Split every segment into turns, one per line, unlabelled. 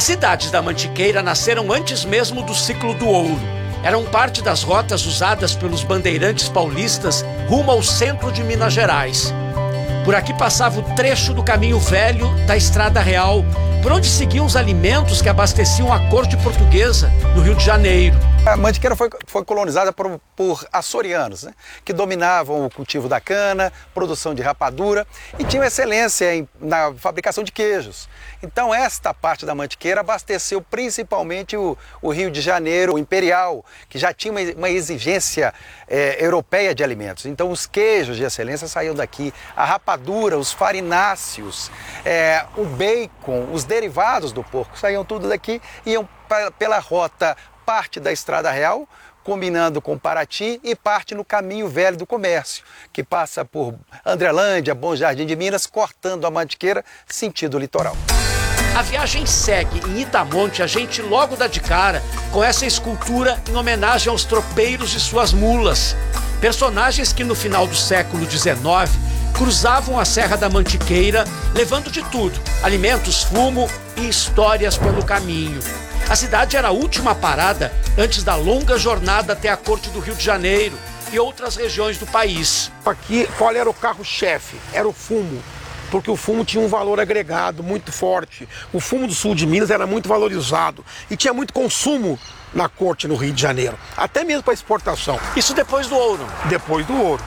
As cidades da Mantiqueira nasceram antes mesmo do ciclo do ouro. Eram parte das rotas usadas pelos bandeirantes paulistas rumo ao centro de Minas Gerais. Por aqui passava o trecho do caminho velho da Estrada Real, por onde seguiam os alimentos que abasteciam a corte portuguesa no Rio de Janeiro.
A Mantiqueira foi colonizada por açorianos, né, que dominavam o cultivo da cana, produção de rapadura e tinham excelência na fabricação de queijos. Então esta parte da Mantiqueira abasteceu principalmente o Rio de Janeiro, o Imperial, que já tinha uma exigência europeia de alimentos. Então os queijos de excelência saíam daqui, a rapadura, os farináceos, o bacon, os derivados do porco saíam tudo daqui e iam pela rota parte da Estrada Real, combinando com Paraty, e parte no caminho velho do comércio, que passa por Andrelândia, Bom Jardim de Minas, cortando a Mantiqueira, sentido litoral.
A viagem segue. Em Itamonte, a gente logo dá de cara com essa escultura em homenagem aos tropeiros e suas mulas. Personagens que no final do século XIX cruzavam a Serra da Mantiqueira, levando de tudo, alimentos, fumo e histórias pelo caminho. A cidade era a última parada antes da longa jornada até a corte do Rio de Janeiro e outras regiões do país.
Aqui, qual era o carro-chefe? Era o fumo, porque o fumo tinha um valor agregado muito forte. O fumo do sul de Minas era muito valorizado e tinha muito consumo na corte no Rio de Janeiro, até mesmo para exportação.
Isso depois do ouro.
Depois do ouro.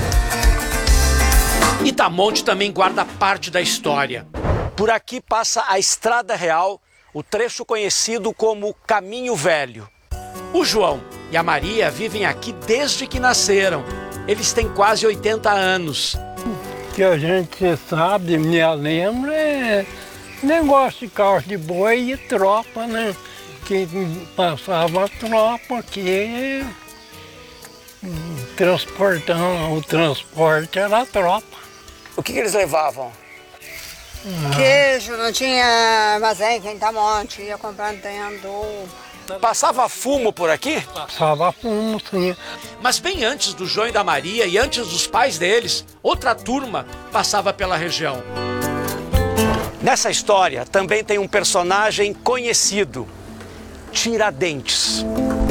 Itamonte também guarda parte da história. Por aqui passa a Estrada Real, o trecho conhecido como Caminho Velho. O João e a Maria vivem aqui desde que nasceram. Eles têm quase 80 anos.
O que a gente sabe, me lembra, é negócio de carro de boi e tropa, né? Que passava a tropa aqui, transportando, o transporte era a tropa.
O que eles levavam?
Queijo, não tinha armazém em Itamonte, ia comprando dentro.
Passava fumo por aqui?
Passava fumo, sim.
Mas bem antes do João e da Maria e antes dos pais deles, outra turma passava pela região. Nessa história também tem um personagem conhecido, Tiradentes.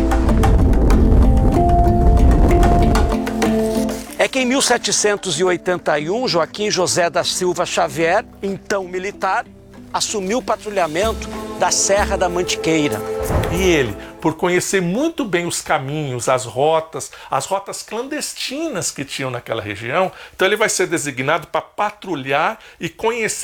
É que em 1781, Joaquim José da Silva Xavier, então militar, assumiu o patrulhamento da Serra da Mantiqueira.
E ele, por conhecer muito bem os caminhos, as rotas clandestinas que tinham naquela região, então ele vai ser designado para patrulhar e conhecer